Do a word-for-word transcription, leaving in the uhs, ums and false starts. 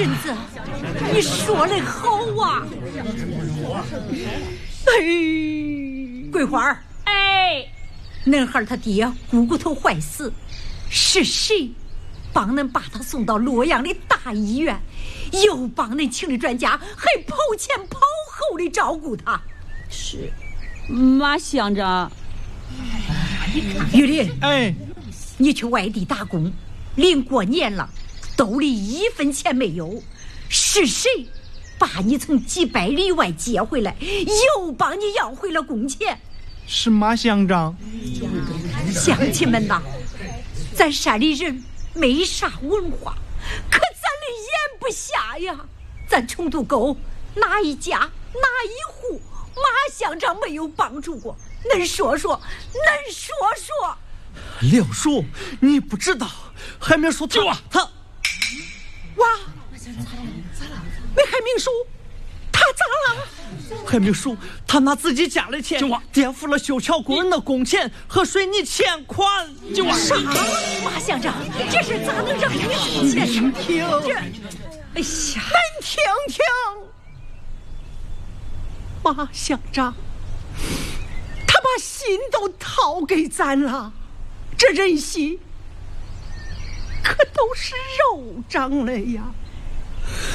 婶子，你说的好啊！哎，桂花儿， 哎， 恁孩他爹股骨头坏死，是谁帮恁把他送到洛阳的大医院，又帮恁请的专家，还跑前跑后的照顾他？ 是马乡长。 玉林， 哎， 你去外地打工，临过年了，兜里一分钱没有，是谁把你从几百里外接回来，又帮你要回了工钱？ 是马乡长。 乡亲们呐，咱山里人没啥文化，可咱的眼不瞎呀。咱重渡沟哪一家哪一户马乡长没有帮助过？恁说说，恁说说。 六叔，你不知道，还没说他他， 哇，没还没说他咋了？ 还没说他拿自己家的钱垫付了修桥工人的工钱和水泥欠款。 就啥？马乡长，这事咋能让人付钱？ 您听， 这，哎呀， 您听听，马乡长，他把心都掏给咱了，这人心可都是肉长的呀。